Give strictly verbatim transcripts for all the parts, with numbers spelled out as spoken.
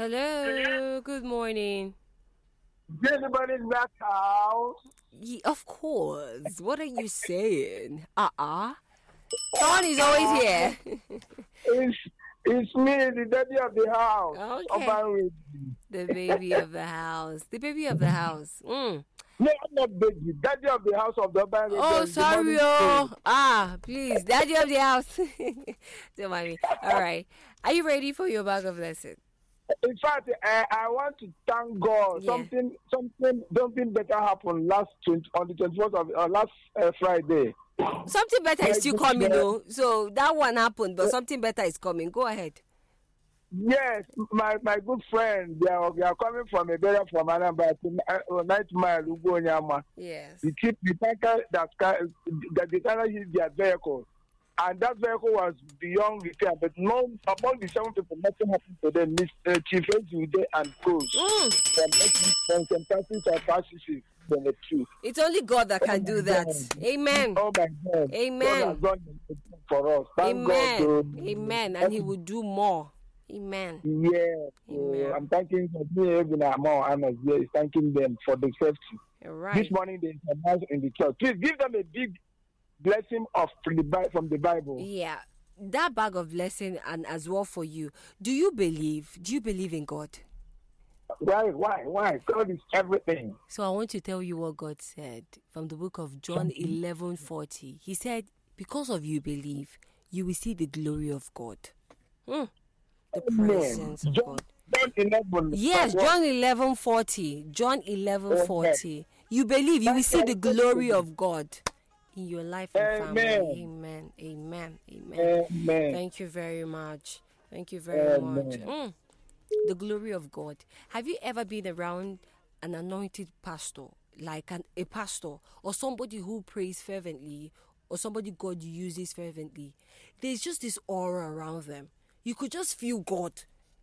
Hello, good morning. Is anybody in that house? Ye, of course. What are you saying? Uh-uh. Sean is always here. It's, it's me, the daddy of the house. Okay. Obanwe. The baby of the house. The baby of the house. Mm. No, I'm not baby. Daddy of the house of the Obanwe. Oh, sorry. Oh. Ah, please. Daddy of the house. Don't mind me. All right. Are you ready for your bag of lesson? In fact, I, I want to thank God. Yeah. Something, something, something better happened last twenty, on the twenty-fourth of uh, last uh, Friday. Something better is still coming, though. So that one happened, but something better is coming. Go ahead. Yes, my my good friend, they are, they are coming from a better from Anambra to Night Mile Ugonyama. Yes. The keep the tanker that ca- that they cannot use their vehicle, and that vehicle was beyond repair. But no, among the seven people, nothing happened to them. Miss uh, Chief Ejude and Coach Mm. from from some persons or passages from the truth. It's only God that can do that. Amen. Oh my God! Amen. God has done it for us. Thank Amen. God. uh, Amen. And He will do more. Amen. Yeah, Amen. uh, I'm thanking me even more honest. Yes, thanking them for the safety. All right. This morning they announced in the church. Please give them a big blessing of from the Bi- from the Bible. Yeah. That bag of blessing and as well for you. Do you believe? Do you believe in God? Why? Why? Why? God is everything. So I want to tell you what God said from the book of John eleven forty. He said, because of you believe, you will see the glory of God. Hmm. The presence of John, God. John eleven. Yes, John eleven forty. John eleven forty. You believe, you will see the glory of God in your life and Amen. family. Amen. Amen. Amen. Amen. Thank you very much. Thank you very Amen. much. Mm. The glory of God. Have you ever been around an anointed pastor, like an, a pastor, or somebody who prays fervently, or somebody God uses fervently? There's just this aura around them. You could just feel God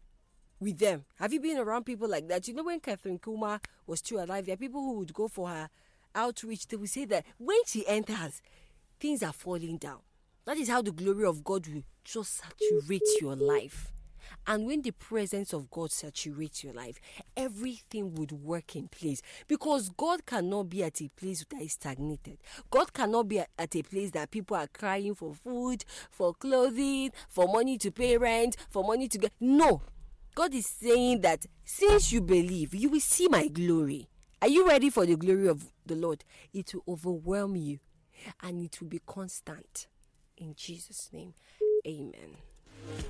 with them. Have you been around people like that? You know, when Catherine Kuma was still alive, there are people who would go for her outreach. They would say that when she enters, things are falling down. That is how the glory of God will just saturate your life. And when the presence of God saturates your life, everything would work in place. Because God cannot be at a place that is stagnated. God cannot be at a place that people are crying for food, for clothing, for money to pay rent, for money to get. No. God is saying that since you believe, you will see my glory. Are you ready for the glory of the Lord? It will overwhelm you and it will be constant. In Jesus' name, amen.